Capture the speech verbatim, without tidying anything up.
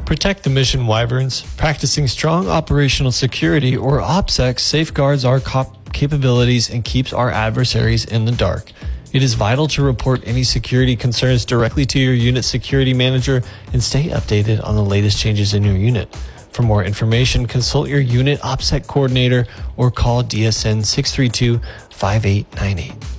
Protect the mission, Wyverns. Practicing strong operational security, or OPSEC, safeguards our cop- capabilities and keeps our adversaries in the dark. It is vital to report any security concerns directly to your unit security manager and stay updated on the latest changes in your unit. For more information, consult your unit OPSEC coordinator or call D S N six three two, five eight nine eight.